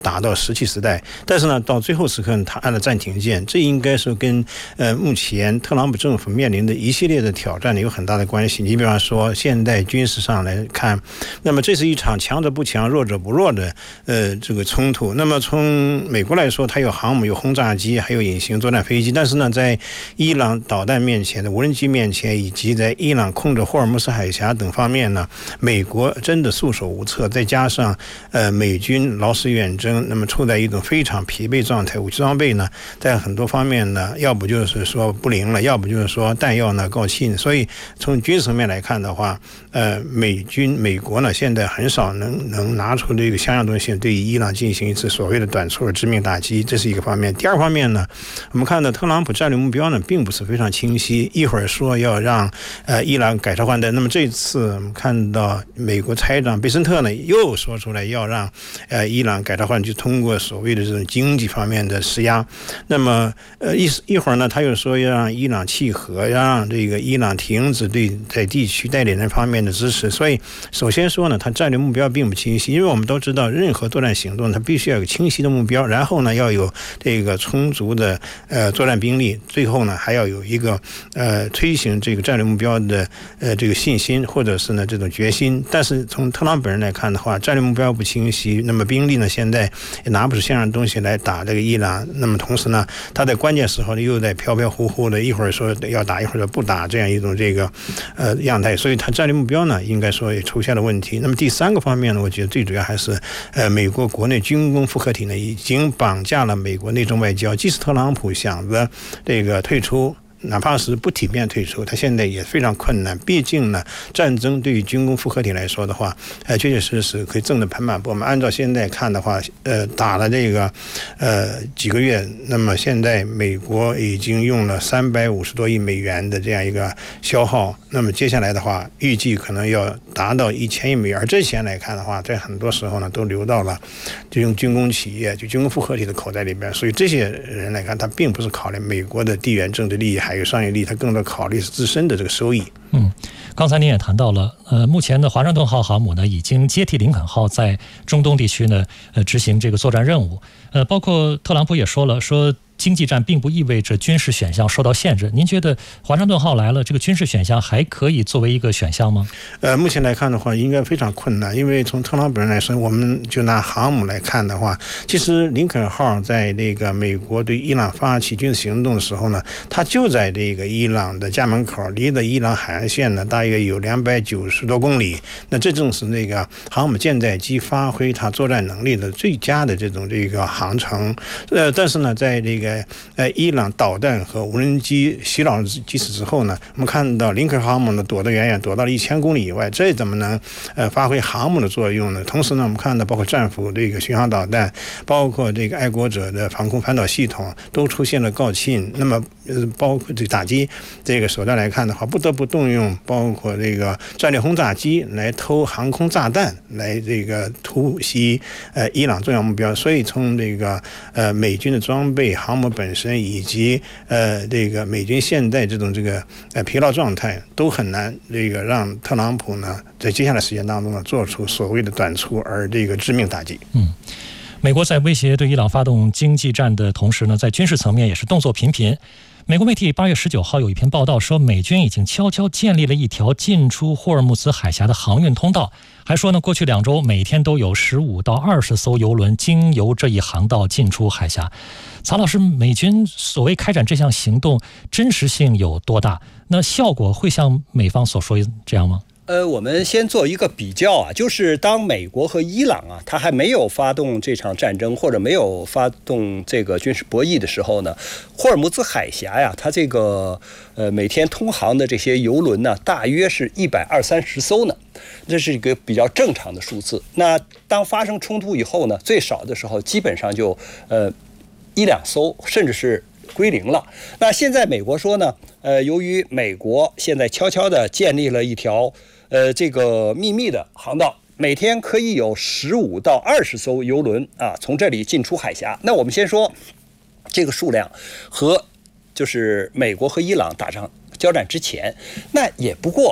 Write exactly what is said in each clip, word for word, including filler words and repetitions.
打到石器时代，但是呢，到最后时刻他按了暂停键，这应该是跟呃目前特朗普政府面临的一系列的挑战有很大的关系。你比方说，现代军事上来看，那么这是一场强者不强、弱者不弱的呃这个冲突。那么从美国来说，它有航母、有轰炸机，还有隐形作战飞机，但是呢，在伊朗导弹面前的无人机面前，以及在伊朗控制霍尔木斯海峡等方面呢，美国真的束手无策。再加上呃美军劳师远征。那么处在一种非常疲惫状态，武器装备呢，在很多方面呢，要不就是说不灵了，要不就是说弹药呢告罄。所以从军事层面来看的话，呃，美军美国呢现在很少能能拿出这个相应东西对于伊朗进行一次所谓的短促的致命打击，这是一个方面。第二方面呢，我们看到特朗普战略目标呢并不是非常清晰，一会儿说要让呃伊朗改朝换代，那么这次我们看到美国财长贝森特呢又说出来要让呃伊朗改朝换代。就通过所谓的这种经济方面的施压，那么呃一一会儿呢，他又说要让伊朗契合，要让这个伊朗停止对在地区代理人方面的支持。所以首先说呢，他战略目标并不清晰，因为我们都知道，任何作战行动它必须要有清晰的目标，然后呢要有这个充足的呃作战兵力，最后呢还要有一个呃推行这个战略目标的呃这个信心或者是呢这种决心。但是从特朗普本人来看的话，战略目标不清晰，那么兵力呢现在也拿不出相应东西来打这个伊朗，那么同时呢，他在关键时候呢又在飘飘忽忽的，一会儿说要打，一会儿说不打，这样一种这个呃样态，所以他战略目标呢应该说也出现了问题。那么第三个方面呢，我觉得最主要还是呃美国国内军工复合体呢已经绑架了美国内政外交，即使特朗普想着这个退出。哪怕是不体面退出，他现在也非常困难。毕竟呢，战争对于军工复合体来说的话，呃，确确实实可以挣得盆满钵满。按照现在看的话，呃，打了这个呃几个月，那么现在美国已经用了三百五十多亿美元的这样一个消耗，那么接下来的话，预计可能要达到一千亿美元。而这钱来看的话，在很多时候呢，都流到了这种军工企业、就军工复合体的口袋里边。所以这些人来看，他并不是考虑美国的地缘政治利益。还有商业利益，它更多考虑是自身的这个收益。 嗯，刚才您也谈到了，呃，目前的华盛顿号航母呢，已经接替林肯号在中东地区呢，呃，执行这个作战任务。呃，包括特朗普也说了，说经济战并不意味着军事选项受到限制。您觉得华盛顿号来了，这个军事选项还可以作为一个选项吗？ 呃，目前来看的话，应该非常困难，因为从特朗普人来说，我们就拿航母来看的话，其实林肯号在那个美国对伊朗发起军事行动的时候呢，它就在这个伊朗的家门口，离的伊朗海岸线呢大约有两百九十多公里。那这正是那个航母舰载机发挥它作战能力的最佳的这种这个航程。呃，但是呢，在这个呃，伊朗导弹和无人机袭扰基础之后呢，我们看到林肯航母呢躲得远远，躲到了一千公里以外，这怎么能呃发挥航母的作用呢？同时呢，我们看到包括战斧这个巡航导弹，包括这个爱国者的防空反导系统都出现了告罄。那么呃，包括这打击这个手段来看的话，不得不动用包括这个战略轰炸机来投航空炸弹，来这个突袭呃伊朗重要目标。所以从这个呃美军的装备、航母本身以及呃这个美军现在这种这个呃疲劳状态，都很难这个让特朗普呢在接下来时间当中呢做出所谓的短促而这个致命打击。 嗯。美国在威胁对伊朗发动经济战的同时呢，在军事层面也是动作频频。美国媒体八月十九号有一篇报道说，美军已经悄悄建立了一条进出霍尔木兹海峡的航运通道，还说呢，过去两周每天都有十五到二十艘油轮经由这一航道进出海峡。曹老师，美军所谓开展这项行动，真实性有多大？那效果会像美方所说这样吗？ 呃，我们先做一个比较啊，就是当美国和伊朗啊，他还没有发动这场战争或者没有发动这个军事博弈的时候呢，霍尔木兹海峡呀，它这个呃每天通航的这些油轮呢，大约是一百二三十艘呢，这是一个比较正常的数字。那当发生冲突以后呢，最少的时候基本上就呃一两艘，甚至是归零了。那现在美国说呢，呃，由于美国现在悄悄地建立了一条呃这个秘密的航道，每天可以有十五到二十艘油轮啊从这里进出海峡。那我们先说这个数量和就是美国和伊朗打仗交战之前，那也不过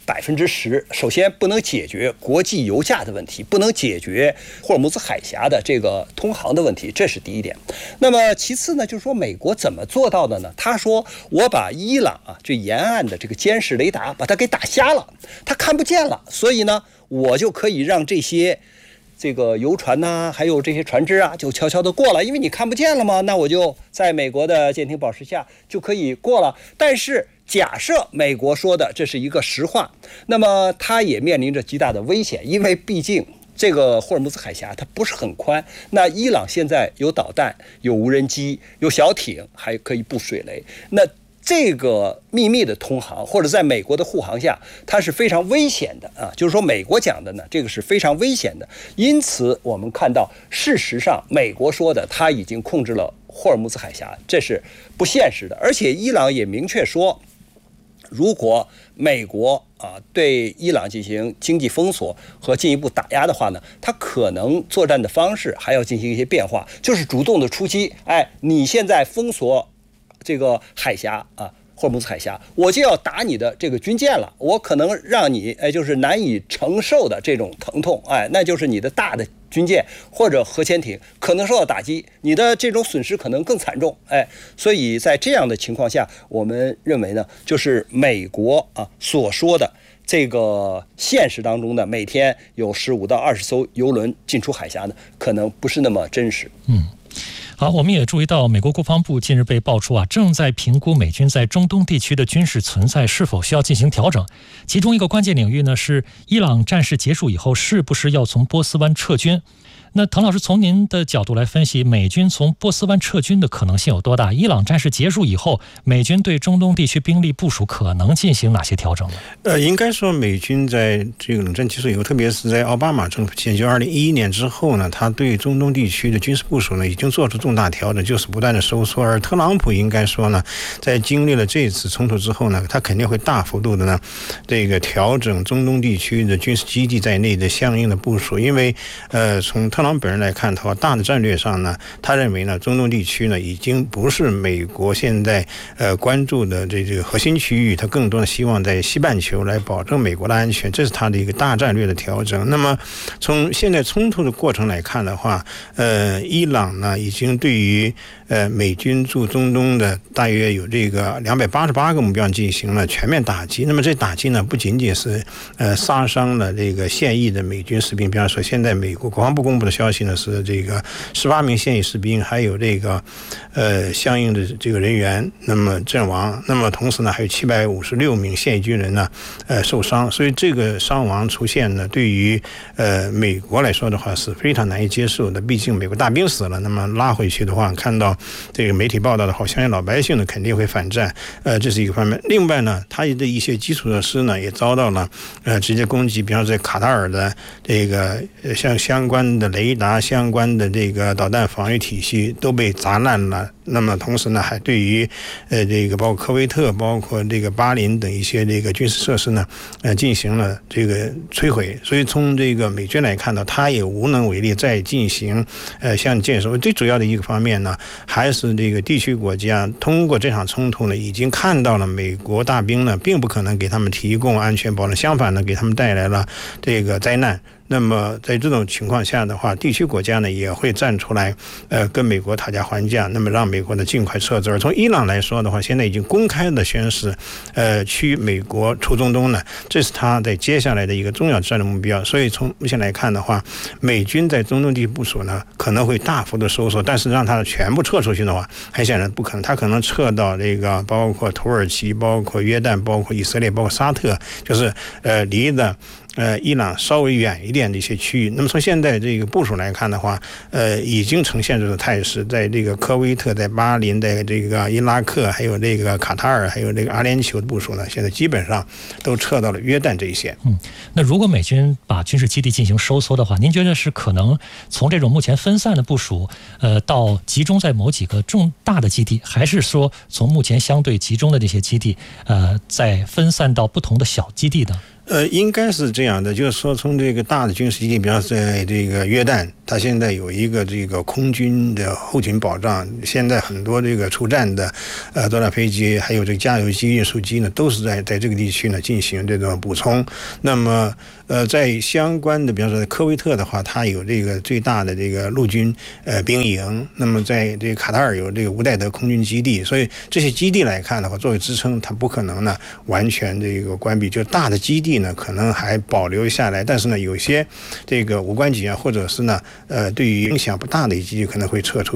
百分之十，首先不能解决国际油价的问题，不能解决霍尔木兹海峡的这个通航的问题，这是第一点。那么其次呢，就是说美国怎么做到的呢？他说我把伊朗啊这沿岸的这个监视雷达把它给打瞎了，它看不见了，所以呢，我就可以让这些这个游船呐、啊，还有这些船只啊，就悄悄的过了，因为你看不见了嘛，那我就在美国的舰艇保持下就可以过了。但是假设美国说的这是一个实话，那么它也面临着极大的危险，因为毕竟这个霍尔木兹海峡它不是很宽，那伊朗现在有导弹、有无人机、有小艇，还可以布水雷，那这个秘密的通航或者在美国的护航下，它是非常危险的啊！就是说，美国讲的呢，这个是非常危险的。因此，我们看到，事实上，美国说的他已经控制了霍尔木兹海峡，这是不现实的。而且，伊朗也明确说，如果美国啊对伊朗进行经济封锁和进一步打压的话呢，它可能作战的方式还要进行一些变化，就是主动的出击。哎，你现在封锁这个海峡啊，霍尔木兹海峡，我就要打你的这个军舰了，我可能让你哎就是难以承受的这种疼痛，哎，那就是你的大的军舰或者核潜艇可能受到打击，你的这种损失可能更惨重，哎，所以在这样的情况下，我们认为呢，就是美国啊所说的这个现实当中的每天有十五到二十艘油轮进出海峡呢，可能不是那么真实。 嗯。好，我们也注意到，美国国防部近日被爆出啊，正在评估美军在中东地区的军事存在是否需要进行调整。其中一个关键领域呢，是伊朗战事结束以后，是不是要从波斯湾撤军？那滕老师从您的角度来分析，美军从波斯湾撤军的可能性有多大？伊朗战事结束以后，美军对中东地区兵力部署可能进行哪些调整呢？ 呃，应该说美军在这个冷战结束以后，特别是在奥巴马政府期间，就二零一一年之后呢，他对中东地区的军事部署呢已经做出重大调整，就是不断的收缩。而特朗普应该说呢，在经历了这次冲突之后呢，他肯定会大幅度的呢这个调整中东地区的军事基地在内的相应的部署，因为呃从特特朗普本人来看的话，大的战略上呢，他认为呢，中东地区呢已经不是美国现在呃关注的这这个核心区域，他更多的希望在西半球来保证美国的安全，这是他的一个大战略的调整。那么从现在冲突的过程来看的话，呃，伊朗呢已经对于呃美军驻中东的大约有这个两百八十八个目标进行了全面打击。那么这打击呢，不仅仅是呃杀伤了这个现役的美军士兵，比方说现在美国国防部公布的消息呢是这个十八名现役士兵，还有这个呃相应的这个人员那么阵亡，那么同时呢还有七百五十六名现役军人呢呃受伤，所以这个伤亡出现呢，对于呃美国来说的话是非常难以接受的。毕竟美国大兵死了，那么拉回去的话，看到这个媒体报道的话，相信老百姓呢肯定会反战，呃这是一个方面。另外呢，他的一些基础设施呢也遭到了呃直接攻击，比方说在卡塔尔的这个像相关的雷达、相关的这个导弹防御体系都被砸烂了。那么同时呢，还对于呃这个包括科威特、包括这个巴林等一些这个军事设施呢，呃进行了这个摧毁。所以从这个美军来看到，他也无能为力再进行呃像建设。最主要的一个方面呢，还是这个地区国家通过这场冲突呢，已经看到了美国大兵呢并不可能给他们提供安全保障，相反呢，给他们带来了这个灾难。那么在这种情况下的话，地区国家呢也会站出来，呃，跟美国讨价还价，那么让美国呢尽快撤资。而从伊朗来说的话，现在已经公开的宣示，呃，驱美国出中东呢，这是他在接下来的一个重要战略目标。所以从目前来看的话，美军在中东地区部署呢可能会大幅的收缩，但是让它全部撤出去的话，很显然不可能。它可能撤到这个包括土耳其、包括约旦、包括以色列、包括沙特，就是呃离的。呃，伊朗稍微远一点的一些区域。那么从现在这个部署来看的话，呃，已经呈现这个态势，在这个科威特、在巴林、在这个伊拉克，还有这个卡塔尔，还有这个阿联酋的部署呢，现在基本上都撤到了约旦这一线。 嗯，那如果美军把军事基地进行收缩的话，您觉得是可能从这种目前分散的部署，呃，到集中在某几个重大的基地，还是说从目前相对集中的这些基地，呃，再分散到不同的小基地呢？ 呃，应该是这样的，就是说从这个大的军事基地，比方在这个约旦它现在有一个这个空军的后勤保障，现在很多这个出战的呃多架飞机，还有这个加油机、运输机呢，都是在在这个地区呢进行这种补充。那么呃，在相关的，比方说科威特的话，它有这个最大的这个陆军呃兵营，那么在这个卡塔尔有这个乌代德空军基地，所以这些基地来看的话，作为支撑，它不可能呢完全这个关闭，就大的基地呢可能还保留下来，但是呢有些这个无关紧要或者是呢呃对于影响不大的基地可能会撤出。